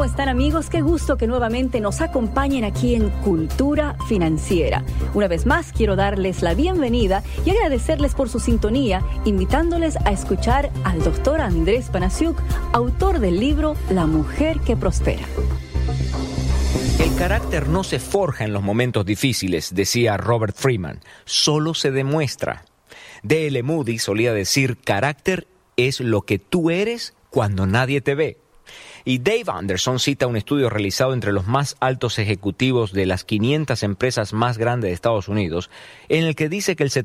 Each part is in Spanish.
están, amigos? Qué gusto que nuevamente nos acompañen aquí en Cultura Financiera. Una vez más quiero darles la bienvenida y agradecerles por su sintonía, invitándoles a escuchar al doctor Andrés Panasiuk, autor del libro La mujer que prospera. El carácter no se forja en los momentos difíciles, decía Robert Freeman, solo se demuestra. D.L. Moody solía decir, carácter es lo que tú eres cuando nadie te ve. Y Dave Anderson cita un estudio realizado entre los más altos ejecutivos de las 500 empresas más grandes de Estados Unidos, en el que dice que el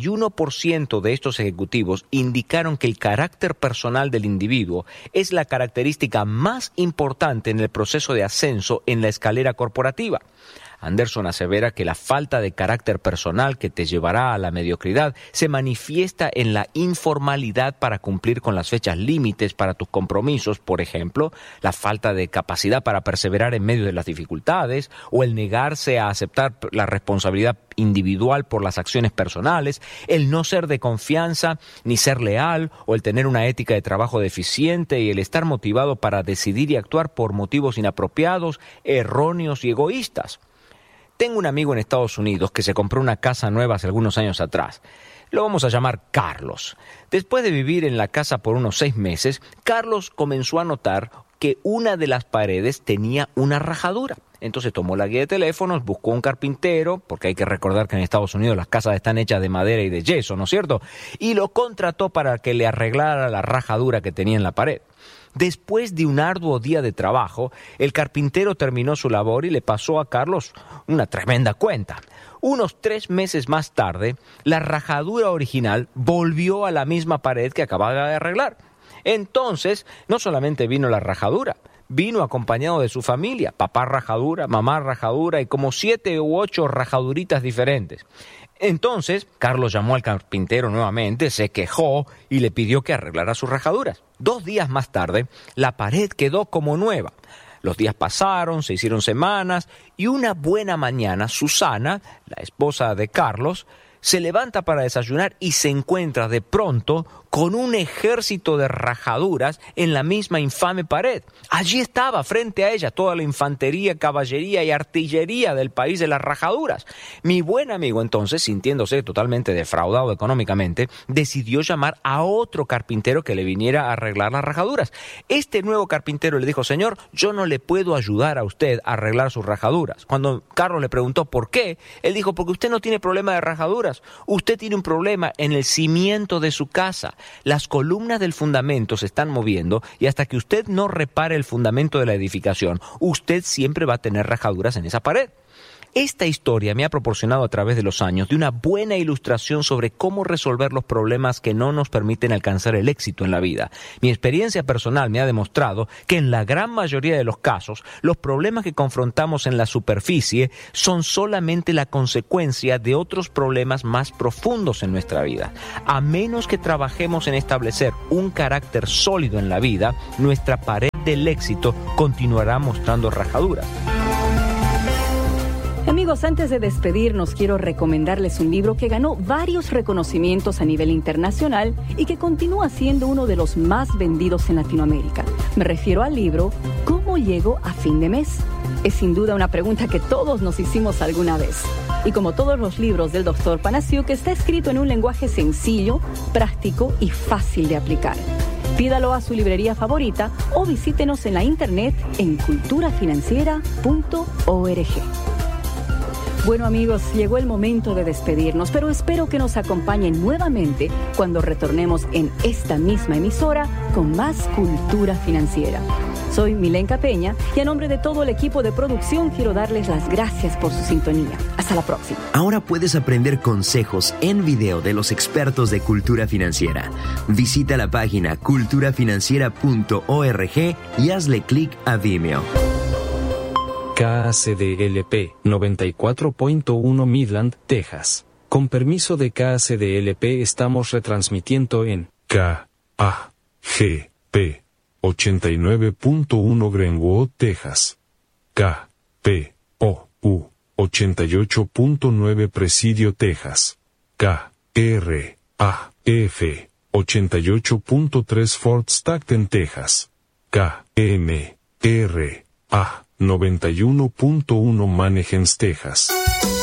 71% de estos ejecutivos indicaron que el carácter personal del individuo es la característica más importante en el proceso de ascenso en la escalera corporativa. Anderson asevera que la falta de carácter personal que te llevará a la mediocridad se manifiesta en la informalidad para cumplir con las fechas límites para tus compromisos, por ejemplo, la falta de capacidad para perseverar en medio de las dificultades o el negarse a aceptar la responsabilidad individual por las acciones personales, el no ser de confianza ni ser leal o el tener una ética de trabajo deficiente y el estar motivado para decidir y actuar por motivos inapropiados, erróneos y egoístas. Tengo un amigo en Estados Unidos que se compró una casa nueva hace algunos años atrás. Lo vamos a llamar Carlos. Después de vivir en la casa por unos 6 meses, Carlos comenzó a notar que una de las paredes tenía una rajadura. Entonces tomó la guía de teléfonos, buscó un carpintero, porque hay que recordar que en Estados Unidos las casas están hechas de madera y de yeso, ¿no es cierto? Y lo contrató para que le arreglara la rajadura que tenía en la pared. Después de un arduo día de trabajo, el carpintero terminó su labor y le pasó a Carlos una tremenda cuenta. Unos 3 meses más tarde, la rajadura original volvió a la misma pared que acababa de arreglar. Entonces, no solamente vino la rajadura, vino acompañado de su familia, papá rajadura, mamá rajadura y como 7 u 8 rajaduritas diferentes. Entonces, Carlos llamó al carpintero nuevamente, se quejó y le pidió que arreglara sus rajaduras. 2 días más tarde, la pared quedó como nueva. Los días pasaron, se hicieron semanas y una buena mañana, Susana, la esposa de Carlos, se levanta para desayunar y se encuentra de pronto con un ejército de rajaduras en la misma infame pared. Allí estaba, frente a ella, toda la infantería, caballería y artillería del país de las rajaduras. Mi buen amigo, entonces, sintiéndose totalmente defraudado económicamente, decidió llamar a otro carpintero que le viniera a arreglar las rajaduras. Este nuevo carpintero le dijo, señor, yo no le puedo ayudar a usted a arreglar sus rajaduras. Cuando Carlos le preguntó por qué, él dijo, porque usted no tiene problema de rajaduras, usted tiene un problema en el cimiento de su casa. Las columnas del fundamento se están moviendo y hasta que usted no repare el fundamento de la edificación, usted siempre va a tener rajaduras en esa pared. Esta historia me ha proporcionado a través de los años de una buena ilustración sobre cómo resolver los problemas que no nos permiten alcanzar el éxito en la vida. Mi experiencia personal me ha demostrado que en la gran mayoría de los casos, los problemas que confrontamos en la superficie son solamente la consecuencia de otros problemas más profundos en nuestra vida. A menos que trabajemos en establecer un carácter sólido en la vida, nuestra pared del éxito continuará mostrando rajaduras. Amigos, antes de despedirnos, quiero recomendarles un libro que ganó varios reconocimientos a nivel internacional y que continúa siendo uno de los más vendidos en Latinoamérica. Me refiero al libro ¿Cómo llego a fin de mes? Es sin duda una pregunta que todos nos hicimos alguna vez. Y como todos los libros del Dr. Panasiuk, está escrito en un lenguaje sencillo, práctico y fácil de aplicar. Pídalo a su librería favorita o visítenos en la internet en culturafinanciera.org. Bueno, amigos, llegó el momento de despedirnos, pero espero que nos acompañen nuevamente cuando retornemos en esta misma emisora con más Cultura Financiera. Soy Milenka Peña y a nombre de todo el equipo de producción quiero darles las gracias por su sintonía. Hasta la próxima. Ahora puedes aprender consejos en video de los expertos de Cultura Financiera. Visita la página culturafinanciera.org y hazle clic a Vimeo. KACDLP 94.1 Midland, Texas. Con permiso de KACDLP estamos retransmitiendo en KAGP 89.1 Greenwood, Texas. KPOU 88.9 Presidio, Texas. KRAF 88.3 Fort Stockton, Texas. KMR A. 91.1 Mannequins, Texas.